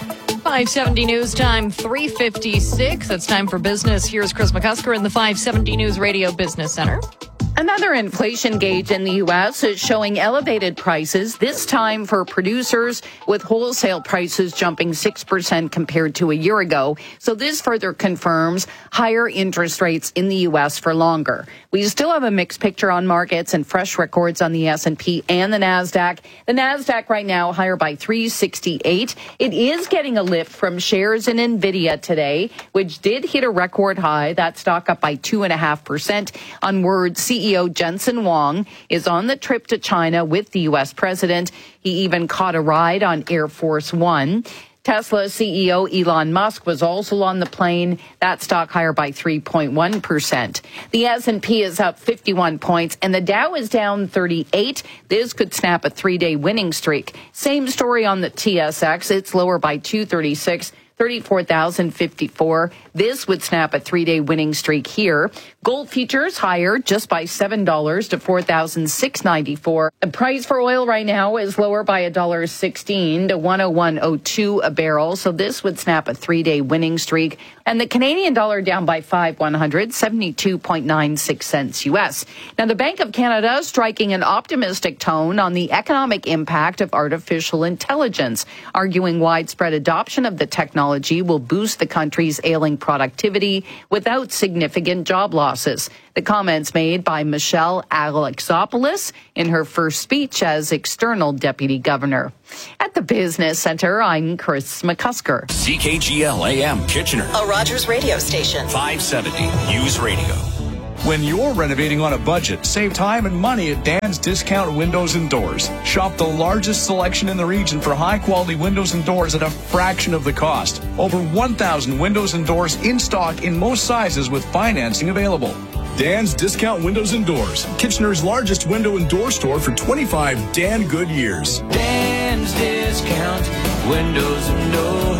five seventy News Time, three fifty-six. It's time for business. Here's Chris McCusker in the five seventy News Radio Business Center. Another inflation gauge in the U S is showing elevated prices, this time for producers, with wholesale prices jumping six percent compared to a year ago. So this further confirms higher interest rates in the U S for longer. We still have a mixed picture on markets and fresh records on the S and P and the NASDAQ. The NASDAQ right now higher by three sixty-eight. It is getting a lift from shares in NVIDIA today, which did hit a record high. That stock up by two point five percent on word C E O Jensen Huang is on the trip to China with the U S president. He even caught a ride on Air Force One. Tesla C E O Elon Musk was also on the plane. That stock higher by three point one percent. The S and P is up fifty-one points and the Dow is down thirty-eight. This could snap a three-day winning streak. Same story on the T S X. It's lower by two thirty-six. thirty-four thousand fifty-four. This would snap a three-day winning streak here. Gold futures higher just by seven dollars to four thousand six hundred ninety-four. The price for oil right now is lower by one dollar sixteen to one oh one oh two a barrel. So this would snap a three-day winning streak. And the Canadian dollar down by five one hundred, seventy-two point nine six cents U S. Now, the Bank of Canada striking an optimistic tone on the economic impact of artificial intelligence, arguing widespread adoption of the technology will boost the country's ailing productivity without significant job losses. The comments made by Michelle Alexopoulos in her first speech as external deputy governor. At the Business Center, I'm Chris McCusker. C K G L A M Kitchener, a Rogers radio station. five seventy News Radio. When you're renovating on a budget, save time and money at Dan's Discount Windows and Doors. Shop the largest selection in the region for high-quality windows and doors at a fraction of the cost. Over one thousand windows and doors in stock in most sizes with financing available. Dan's Discount Windows and Doors, Kitchener's largest window and door store for twenty-five Dan good years. Dan's Discount Windows and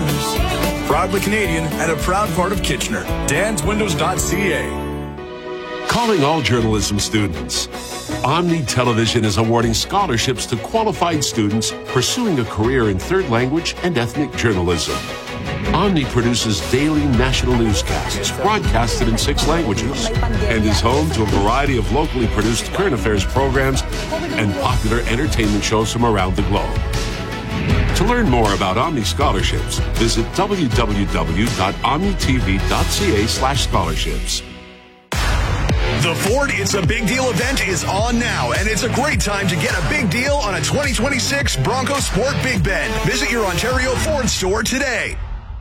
Doors. Proudly Canadian and a proud part of Kitchener. dans windows dot c a. Calling all journalism students. Omni Television is awarding scholarships to qualified students pursuing a career in third language and ethnic journalism. Omni produces daily national newscasts broadcasted in six languages and is home to a variety of locally produced current affairs programs and popular entertainment shows from around the globe. To learn more about Omni scholarships, visit w w w dot omni t v dot c a slash scholarships. The Ford It's a Big Deal event is on now, and it's a great time to get a big deal on a twenty twenty-six Bronco Sport Big Bend. Visit your Ontario Ford store today.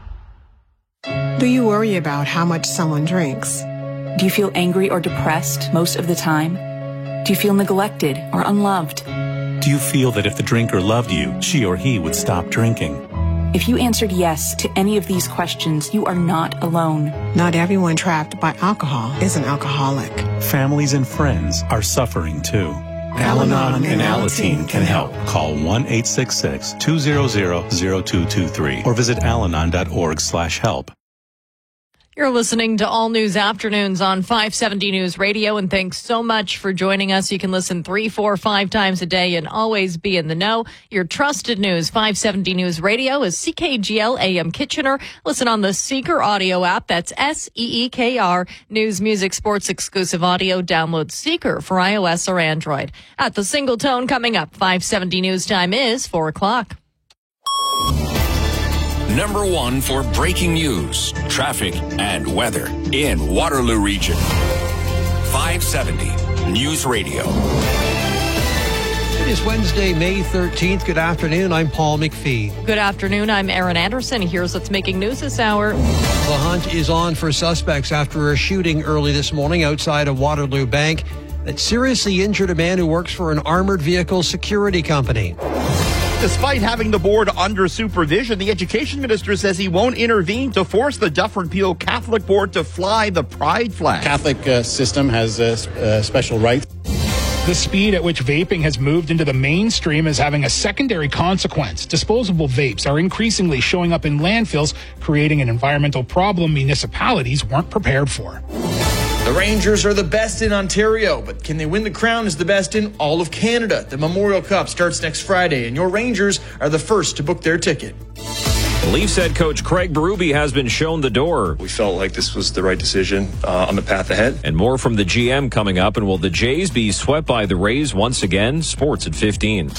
Do you worry about how much someone drinks? Do you feel angry or depressed most of the time? Do you feel neglected or unloved? Do you feel that if the drinker loved you, she or he would stop drinking? If you answered yes to any of these questions, you are not alone. Not everyone trapped by alcohol is an alcoholic. Families and friends are suffering too. Al-Anon and Alateen can help. Call one eight six six, two hundred, zero two two three or visit alanon dot org slash help. You're listening to All News Afternoons on five seventy News Radio, and thanks so much for joining us. You can listen three, four, five times a day and always be in the know. Your trusted news, five seventy News Radio, is C K G L A M Kitchener. Listen on the Seeker audio app. That's S E E K R. News, music, sports, exclusive audio. Download Seeker for iOS or Android. At the Single Tone coming up, five seventy News Time is four o'clock. Number one for breaking news, traffic, and weather in Waterloo Region. five seventy News Radio. It is Wednesday, May thirteenth. Good afternoon. I'm Paul McPhee. Good afternoon. I'm Aaron Anderson. Here's what's making news this hour. The hunt is on for suspects after a shooting early this morning outside of Waterloo Bank that seriously injured a man who works for an armored vehicle security company. Despite having the board under supervision, the education minister says he won't intervene to force the Dufferin Peel Catholic Board to fly the pride flag. Catholic uh, system has uh, uh, special rights. The speed at which vaping has moved into the mainstream is having a secondary consequence. Disposable vapes are increasingly showing up in landfills, creating an environmental problem municipalities weren't prepared for. The Rangers are the best in Ontario, but can they win the crown as the best in all of Canada? The Memorial Cup starts next Friday, and your Rangers are the first to book their ticket. Leafs head coach Craig Berube has been shown the door. We felt like this was the right decision uh, on the path ahead. And more from the G M coming up. And will the Jays be swept by the Rays once again? Sports at fifteen.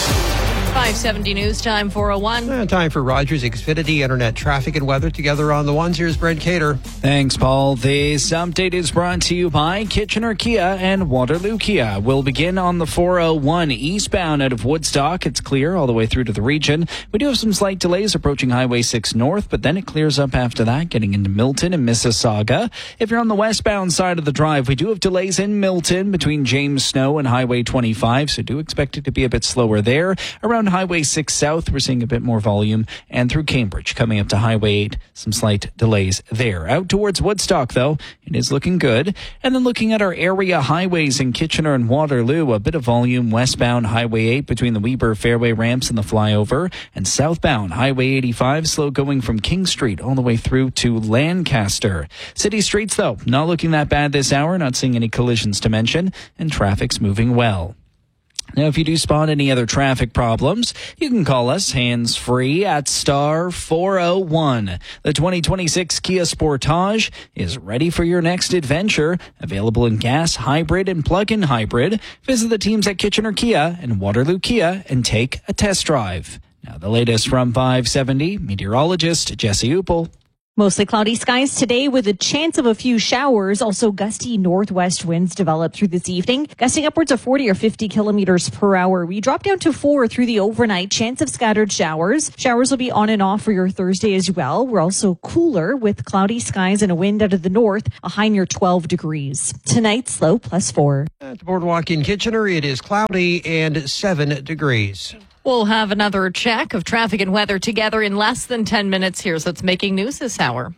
five seventy News Time, four oh one. Uh, time for Rogers Xfinity Internet traffic and weather together on the ones. Here's Brent Cater. Thanks, Paul. This update is brought to you by Kitchener Kia and Waterloo Kia. We'll begin on the four oh one eastbound out of Woodstock. It's clear all the way through to the region. We do have some slight delays approaching Highway six North, but then it clears up after that, getting into Milton and Mississauga. If you're on the westbound side of the drive, we do have delays in Milton between James Snow and Highway twenty-five, so do expect it to be a bit slower there. Around Highway six South, we're seeing a bit more volume, and through Cambridge, coming up to Highway eight, some slight delays there. Out towards Woodstock, though, it is looking good. And then looking at our area highways in Kitchener and Waterloo, a bit of volume westbound Highway eight between the Weber Fairway ramps and the flyover, and southbound Highway eighty-five, slow going from King Street all the way through to Lancaster. City streets, though, not looking that bad this hour, not seeing any collisions to mention, and traffic's moving well. Now, if you do spot any other traffic problems, you can call us hands-free at star four oh one. The twenty twenty-six Kia Sportage is ready for your next adventure. Available in gas, hybrid, and plug-in hybrid. Visit the teams at Kitchener Kia and Waterloo Kia and take a test drive. Now, the latest from five seventy, meteorologist Jesse Upel. Mostly cloudy skies today with a chance of a few showers. Also gusty northwest winds develop through this evening, gusting upwards of forty or fifty kilometers per hour. We drop down to four through the overnight. Chance of scattered showers. Showers will be on and off for your Thursday as well. We're also cooler with cloudy skies and a wind out of the north, a high near twelve degrees. Tonight's low plus four. At the Boardwalk in Kitchener, it is cloudy and seven degrees. We'll have another check of traffic and weather together in less than ten minutes. Here's what's making news this hour.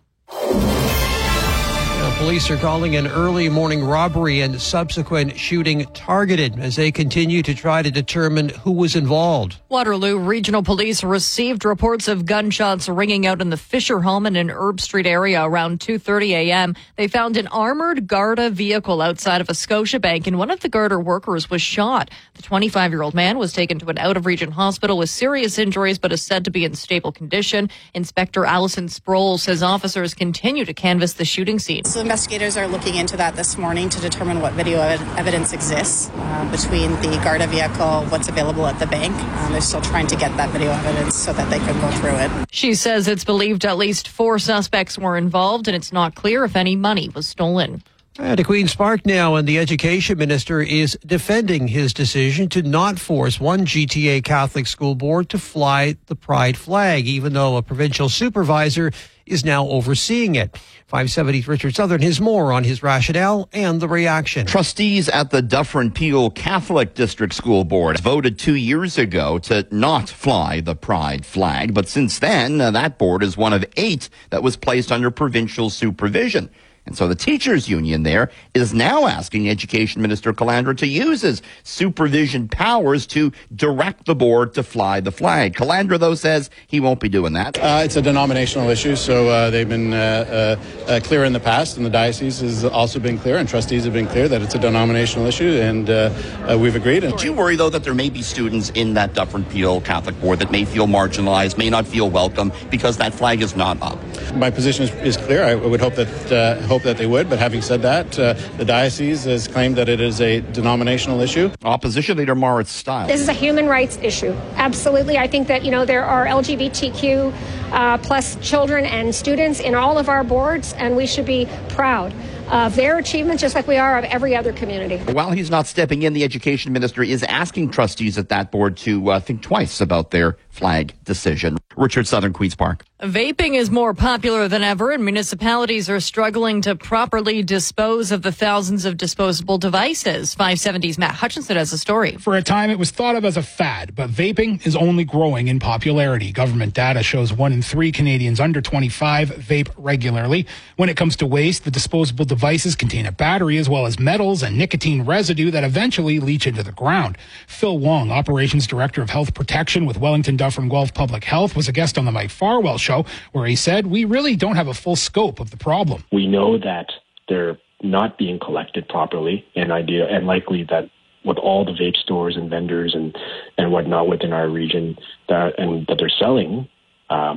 Now, police are calling an early morning robbery and subsequent shooting targeted as they continue to try to determine who was involved. Waterloo Regional Police received reports of gunshots ringing out in the Fisher home in an Herb Street area around two thirty a.m. They found an armored Garda vehicle outside of a Scotiabank, and one of the Garda workers was shot. The twenty-five-year-old man was taken to an out-of-region hospital with serious injuries, but is said to be in stable condition. Inspector Allison Sproul says officers continue to canvass the shooting scene. So investigators are looking into that this morning to determine what video ev- evidence exists uh, between the Garda vehicle, what's available at the bank. Um, they're still trying to get that video evidence so that they can go through it. She says it's believed at least four suspects were involved, and it's not clear if any money was stolen. At Queen's Park now, and the education minister is defending his decision to not force one G T A Catholic school board to fly the pride flag, even though a provincial supervisor is now overseeing it. five seventy's Richard Southern has more on his rationale and the reaction. Trustees at the Dufferin Peel Catholic District School Board voted two years ago to not fly the pride flag, but since then, uh, that board is one of eight that was placed under provincial supervision. And so the teachers union there is now asking Education Minister Calandra to use his supervision powers to direct the board to fly the flag. Calandra, though, says he won't be doing that. Uh, it's a denominational issue, so uh, they've been uh, uh, uh, clear in the past, and the diocese has also been clear, and trustees have been clear that it's a denominational issue, and uh, uh, we've agreed. Do you worry, though, that there may be students in that Dufferin Peel Catholic board that may feel marginalized, may not feel welcome because that flag is not up? My position is, is clear. I would hope that uh, hope that they would, but having said that, uh, the diocese has claimed that it is a denominational issue. Opposition Leader Marit Stiles. This is a human rights issue. Absolutely. I think that, you know, there are L G B T Q uh, plus children and students in all of our boards, and we should be proud of their achievements, just like we are of every other community. While he's not stepping in, the education minister is asking trustees at that board to uh, think twice about their flag decision. Richard Southern, Queen's Park. Vaping is more popular than ever, and municipalities are struggling to properly dispose of the thousands of disposable devices. five seventy's Matt Hutchinson has a story. For a time, it was thought of as a fad, but vaping is only growing in popularity. Government data shows one in three Canadians under twenty-five vape regularly. When it comes to waste, the disposable devices contain a battery as well as metals and nicotine residue that eventually leach into the ground. Phil Wong, Operations Director of Health Protection with Wellington Dufferin Guelph Public Health, was a guest on the Mike Farwell Show, where he said, we really don't have a full scope of the problem. We know that they're not being collected properly, and idea and likely that with all the vape stores and vendors and, and whatnot within our region that and that they're selling, um, but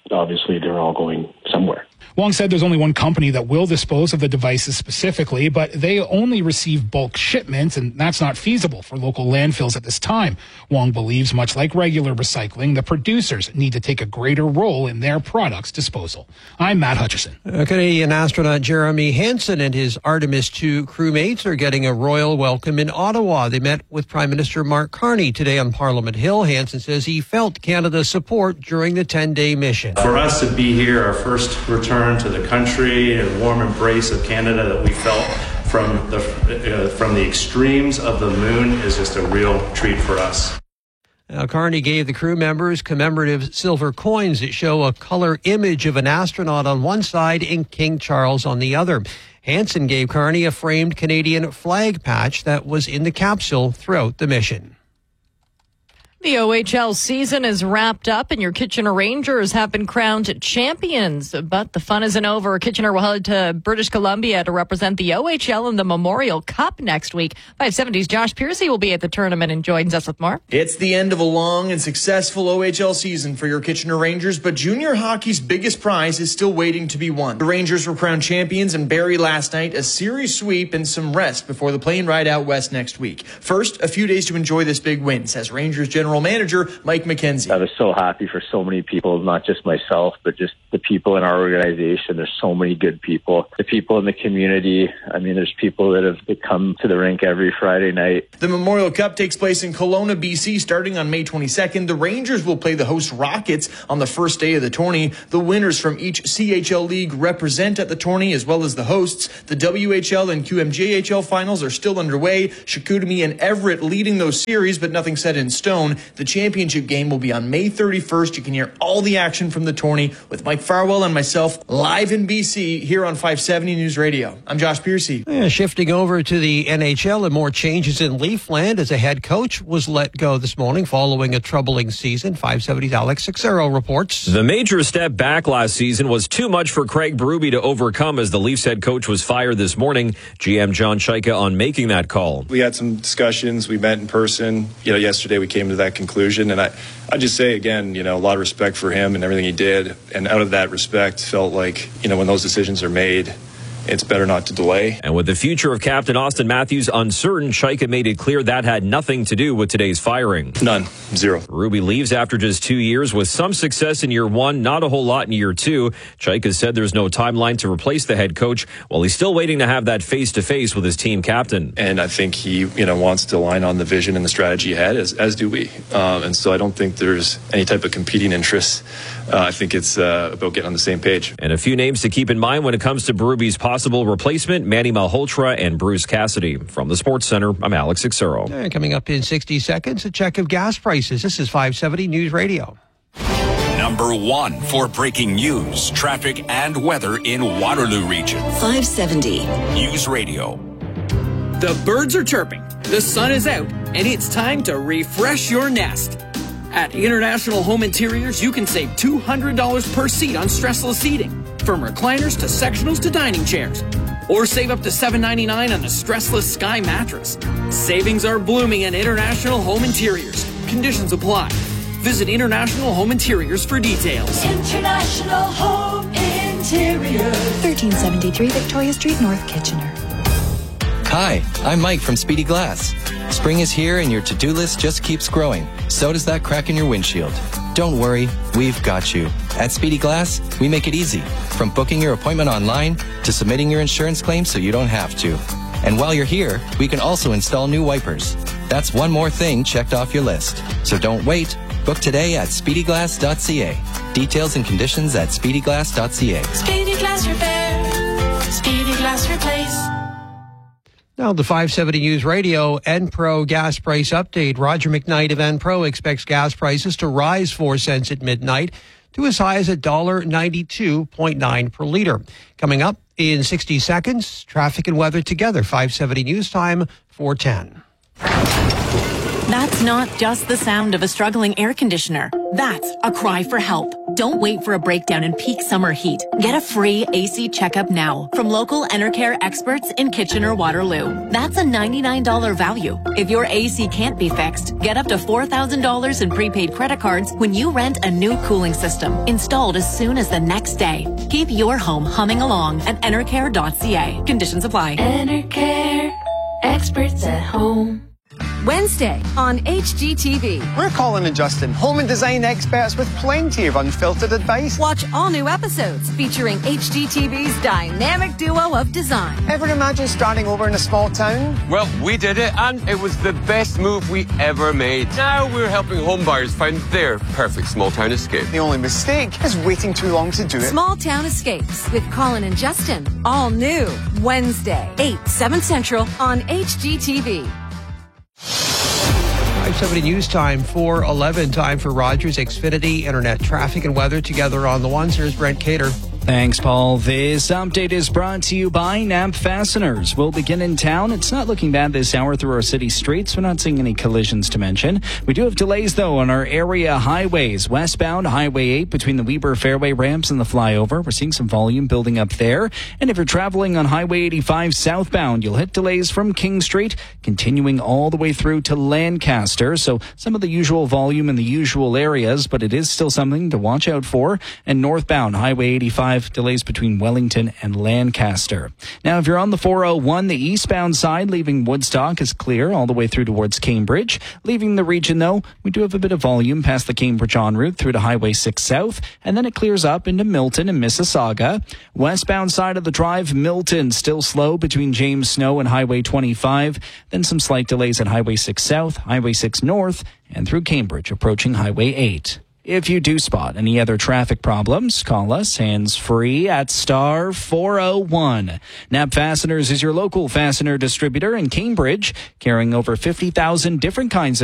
obviously they're all going somewhere. Wong said there's only one company that will dispose of the devices specifically, but they only receive bulk shipments, and that's not feasible for local landfills at this time. Wong believes, much like regular recycling, the producers need to take a greater role in their products' disposal. I'm Matt Hutchison. Uh, Canadian astronaut Jeremy Hansen and his Artemis two crewmates are getting a royal welcome in Ottawa. They met with Prime Minister Mark Carney today on Parliament Hill. Hansen says he felt Canada's support during the ten-day mission. For us to be here, our first return to the country, a warm embrace of Canada that we felt from the uh, from the extremes of the moon is just a real treat for us. Now, Carney gave the crew members commemorative silver coins that show a color image of an astronaut on one side and King Charles on the other. Hansen gave Carney a framed Canadian flag patch that was in the capsule throughout the mission. The O H L season is wrapped up and your Kitchener Rangers have been crowned champions. But the fun isn't over. Kitchener will head to British Columbia to represent the O H L in the Memorial Cup next week. five seventy's Josh Piercy will be at the tournament and joins us with more. It's the end of a long and successful O H L season for your Kitchener Rangers, but junior hockey's biggest prize is still waiting to be won. The Rangers were crowned champions in Barrie last night, a series sweep and some rest before the plane ride out west next week. First, a few days to enjoy this big win, says Rangers General Manager Mike McKenzie. I was so happy for so many people, not just myself, but just the people in our organization. There's so many good people. The people in the community. I mean, there's people that have that come to the rink every Friday night. The Memorial Cup takes place in Kelowna, B C, starting on May twenty-second. The Rangers will play the host Rockets on the first day of the tourney. The winners from each C H L league represent at the tourney, as well as the hosts. The W H L and Q M J H L finals are still underway. Chicoutimi and Everett leading those series, but nothing set in stone. The championship game will be on May thirty-first. You can hear all the action from the tourney with Mike Farwell and myself live in B C here on five seventy News Radio. I'm Josh Piercy. Yeah, shifting over to the N H L and more changes in Leafland as a head coach was let go this morning following a troubling season. five seventy's Alex Sixero reports. The major step back last season was too much for Craig Berube to overcome as the Leafs head coach was fired this morning. G M John Chaika on making that call. We had some discussions. We met in person. You know, yesterday we came to that conclusion, and I, I just say again, you know, a lot of respect for him and everything he did. And out of that respect, felt like, you know, when those decisions are made, it's better not to delay. And with the future of Captain Austin Matthews uncertain, Chaika made it clear that had nothing to do with today's firing. None. Zero. Berube leaves after just two years with some success in year one, not a whole lot in year two. Chaika said there's no timeline to replace the head coach while he's still waiting to have that face-to-face with his team captain. And I think he, you know, wants to align on the vision and the strategy ahead, as, as do we. Um, and so I don't think there's any type of competing interests. Uh, I think it's uh, about getting on the same page. And a few names to keep in mind when it comes to Berube's possible replacement: Manny Malhotra and Bruce Cassidy. From the Sports Center, I'm Alex Sixero. And coming up in sixty seconds, a check of gas prices. This is five seventy News Radio. Number one for breaking news, traffic, and weather in Waterloo Region. five seventy News Radio. The birds are chirping, the sun is out, and it's time to refresh your nest. At International Home Interiors, you can save two hundred dollars per seat on stressless seating, from recliners to sectionals to dining chairs. Or save up to seven ninety-nine on a stressless Sky mattress. Savings are blooming at International Home Interiors. Conditions apply. Visit International Home Interiors for details. International Home Interiors. thirteen seventy-three Victoria Street, North Kitchener. Hi, I'm Mike from Speedy Glass. Spring is here and your to-do list just keeps growing. So does that crack in your windshield. Don't worry, we've got you. At Speedy Glass, we make it easy. From booking your appointment online to submitting your insurance claim so you don't have to. And while you're here, we can also install new wipers. That's one more thing checked off your list. So don't wait. Book today at speedy glass dot c a. Details and conditions at speedy glass dot c a. Speedy Glass Repair. Speedy Glass Replace. Now, the five seventy News Radio Enpro gas price update. Roger McKnight of Enpro expects gas prices to rise four cents at midnight to as high as one dollar ninety-two point nine per liter. Coming up in sixty seconds, traffic and weather together. five seventy News Time, four ten. That's not just the sound of a struggling air conditioner. That's a cry for help. Don't wait for a breakdown in peak summer heat. Get a free A C checkup now from local Enercare experts in Kitchener-Waterloo. That's a ninety-nine dollars value. If your A C can't be fixed, get up to four thousand dollars in prepaid credit cards when you rent a new cooling system installed as soon as the next day. Keep your home humming along at enercare dot c a. Conditions apply. Enercare, experts at home. Wednesday on H G T V. We're Colin and Justin, home and design experts with plenty of unfiltered advice. Watch all new episodes featuring H G T V's dynamic duo of design. Ever imagine starting over in a small town? Well, we did it, and it was the best move we ever made. Now we're helping homebuyers find their perfect small town escape. The only mistake is waiting too long to do it. Small Town Escapes with Colin and Justin. All new Wednesday, eight, seven Central on H G T V. five seventy News Time, four eleven, time for Rogers Xfinity Internet traffic and weather together on the ones. Here's Brent Cater. Thanks, Paul. This update is brought to you by N A B Fasteners. We'll begin in town. It's not looking bad this hour through our city streets. We're not seeing any collisions to mention. We do have delays, though, on our area highways. Westbound, Highway eight between the Weber Fairway ramps and the flyover. We're seeing some volume building up there. And if you're traveling on Highway eighty-five southbound, you'll hit delays from King Street, continuing all the way through to Lancaster. So some of the usual volume in the usual areas, but it is still something to watch out for. And northbound, Highway eighty-five, delays between Wellington and Lancaster. Now, if you're on the four oh one, the eastbound side leaving Woodstock is clear all the way through towards Cambridge. Leaving the region, though, we do have a bit of volume past the Cambridge en route through to Highway six South, and then it clears up into Milton and Mississauga. Westbound side of the drive, Milton, still slow between James Snow and Highway twenty-five. Then some slight delays at Highway six South, Highway six North, and through Cambridge approaching Highway eight. If you do spot any other traffic problems, call us hands-free at star four oh one. N A B Fasteners is your local fastener distributor in Cambridge, carrying over fifty thousand different kinds of